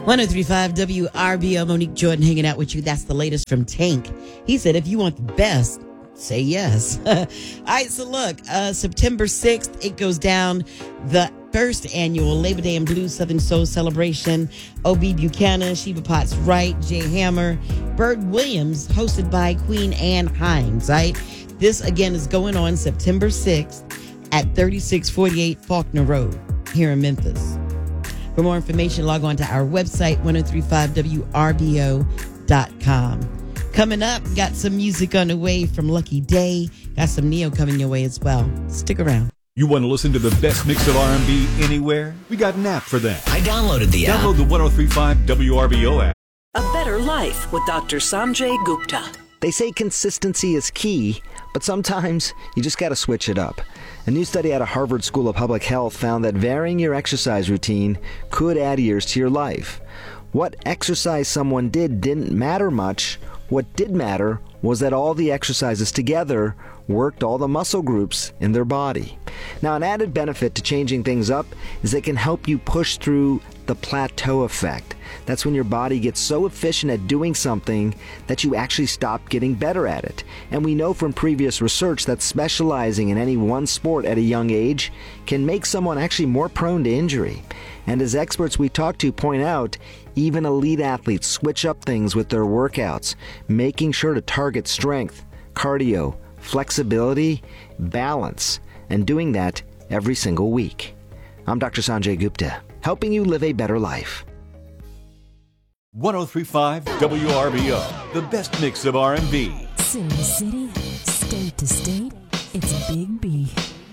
1035 WRBO, Monique Jordan hanging out with you. That's the latest from Tank. He said, if you want the best, say yes. All right, so look, September 6th, it goes down. The first annual Labor Day and Blues Southern Soul Celebration. O.B. Buchanan, Sheba Potts Wright, Jay Hammer, Bird Williams, hosted by Queen Anne Hines, right? This, again, is going on September 6th at 3648 Faulkner Road here in Memphis. For more information, log on to our website, 1035WRBO.com. Coming up, got some music on the way from Lucky Day. Got some Neo coming your way as well. Stick around. You want to listen to the best mix of R&B anywhere? We got an app for that. I downloaded the app. Download the 1035 WRBO app. A Better Life with Dr. Sanjay Gupta. They say consistency is key, but sometimes you just got to switch it up. A new study out of Harvard School of Public Health found that varying your exercise routine could add years to your life. What exercise someone did didn't matter much. What did matter was that all the exercises together worked all the muscle groups in their body. Now, an added benefit to changing things up is it can help you push through the plateau effect. That's when your body gets so efficient at doing something that you actually stop getting better at it. And we know from previous research that specializing in any one sport at a young age can make someone actually more prone to injury. And as experts we talk to point out, even elite athletes switch up things with their workouts, making sure to target strength, cardio, flexibility, balance, and doing that every single week. I'm Dr. Sanjay Gupta, helping you live a better life. 1035 WRBO, the best mix of R&B. City to city, state to state, it's Big B.